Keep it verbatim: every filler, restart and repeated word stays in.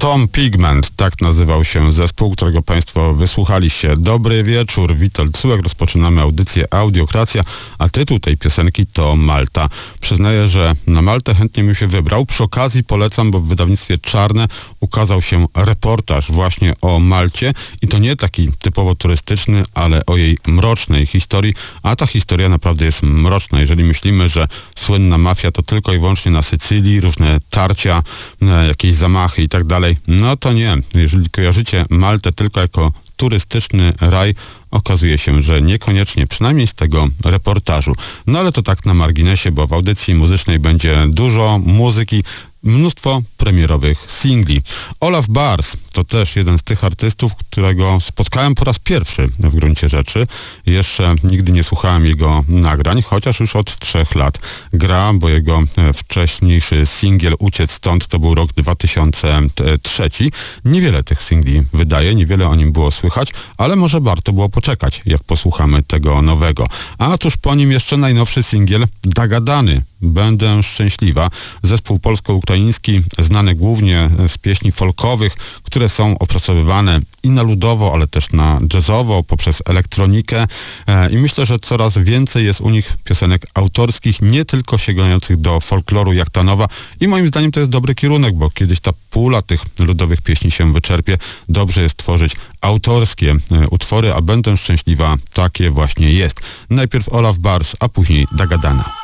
Tom Pigment, tak nazywał się zespół, którego Państwo wysłuchaliście. Dobry wieczór, Witold Cółek, rozpoczynamy audycję Audiokracja, a tytuł tej piosenki to Malta. Przyznaję, że na Maltę chętnie bym się wybrał. Przy okazji polecam, bo w wydawnictwie Czarne ukazał się reportaż właśnie o Malcie i to nie taki typowo turystyczny, ale o jej mrocznej historii, a ta historia naprawdę jest mroczna. Jeżeli myślimy, że słynna mafia to tylko i wyłącznie na Sycylii, różne tarcia, jakieś zamachy i tak dalej, no to nie. Jeżeli kojarzycie Maltę tylko jako turystyczny raj, okazuje się, że niekoniecznie, przynajmniej z tego reportażu. No ale to tak na marginesie, bo w audycji muzycznej będzie dużo muzyki, mnóstwo premierowych singli. Olaf Bars to też jeden z tych artystów, którego spotkałem po raz pierwszy w gruncie rzeczy. Jeszcze nigdy nie słuchałem jego nagrań, chociaż już od trzech lat gra, bo jego wcześniejszy singiel Uciec stąd to był rok dwa tysiące trzeci. Niewiele tych singli wydaje, niewiele o nim było słychać, ale może warto było poczekać, jak posłuchamy tego nowego. A tuż po nim jeszcze najnowszy singiel Dagadany. Będę szczęśliwa. Zespół polsko-ukraiński, znany głównie z pieśni folkowych, które są opracowywane i na ludowo, ale też na jazzowo, poprzez elektronikę. I myślę, że coraz więcej jest u nich piosenek autorskich, nie tylko sięgających do folkloru jak ta nowa. I moim zdaniem to jest dobry kierunek, bo kiedyś ta pula tych ludowych pieśni się wyczerpie. Dobrze jest tworzyć autorskie utwory, a Będę szczęśliwa takie właśnie jest. Najpierw Olaf Bars, a później Dagadana.